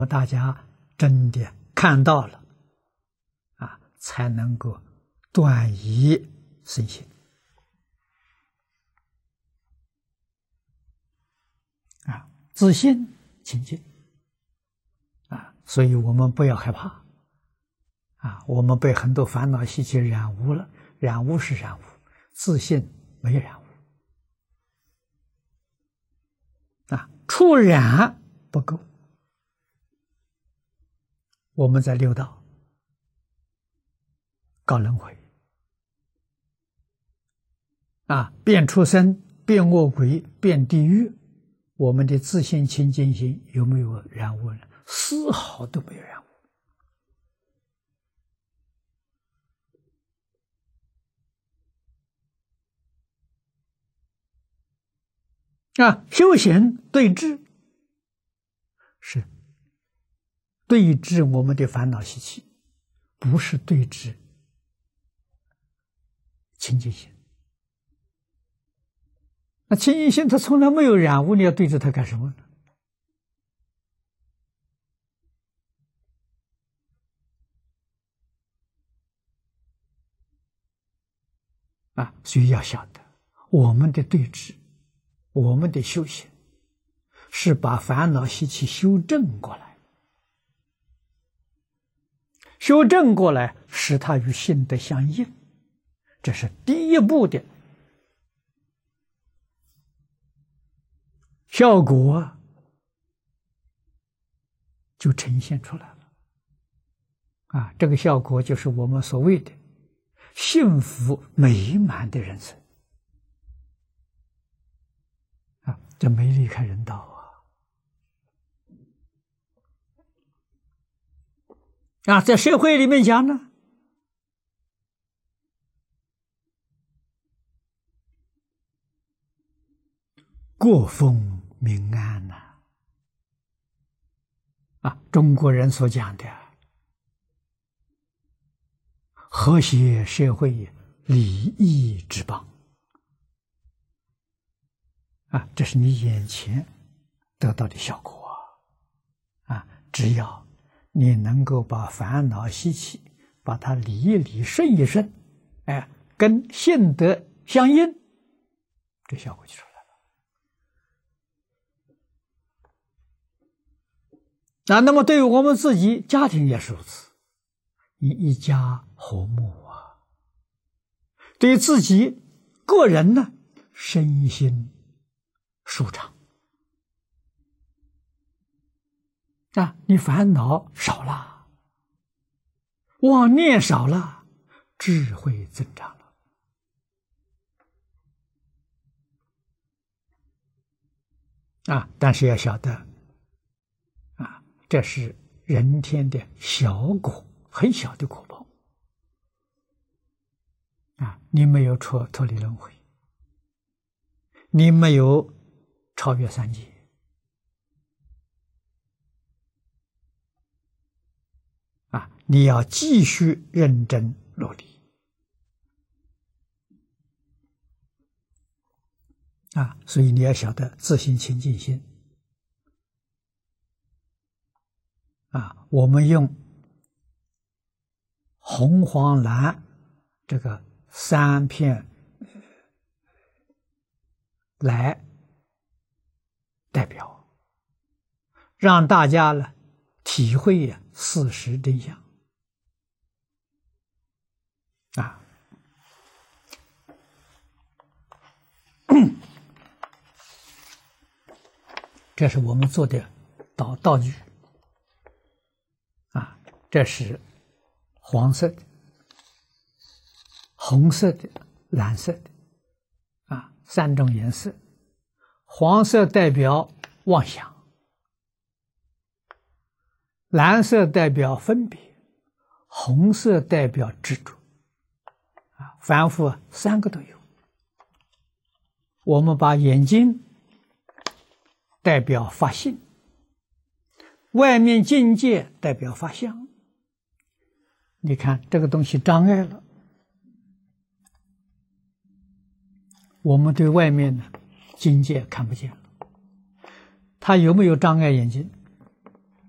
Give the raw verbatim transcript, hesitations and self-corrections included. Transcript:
大家真的看到了啊，才能够断疑生信啊，自信清净啊，所以我们不要害怕啊，我们被很多烦恼习气染污了，染污是染污，自信没染污啊，除染不够。我们在六道搞轮回啊，变畜生，变恶鬼，变地狱，我们的自信清净心有没有染污呢？丝毫都没有染污啊！修行对治是对治我们的烦恼习气，不是对治清净心。那清净心它从来没有染污，你要对治它干什么呢？啊，所以要晓得，我们的对治，我们的修行，是把烦恼习气修正过来。修正过来，使它与性德相应，这是第一步的效果，就呈现出来了。啊，这个效果就是我们所谓的幸福美满的人生。啊，这没离开人道啊。啊，在社会里面讲呢，国风民安呐、啊，啊，中国人所讲的和谐社会、礼义之邦啊，这是你眼前得到的效果啊！只要你能够把烦恼习气，把它理一理、顺一顺，哎，跟性德相应，这效果就出来了。啊，那么对于我们自己家庭也是如此，你一家和睦啊，对于自己个人呢，身心舒畅啊，你烦恼少了，妄念少了，智慧增长了啊！但是要晓得啊，这是人天的小果，很小的果报啊！你没有脱脱离轮回，你没有超越三界。啊，你要继续认真努力啊！所以你要晓得自性清净心啊！我们用红、黄、蓝这个三片来代表，让大家呢体会呀事实真相啊！这是我们做的道道具啊，这是黄色的、红色的、蓝色的啊，三种颜色。黄色代表妄想，蓝色代表分别，红色代表执着啊，凡夫三个都有。我们把眼睛代表发性，外面境界代表发相。你看这个东西障碍了，我们对外面的境界看不见了，它有没有障碍眼睛？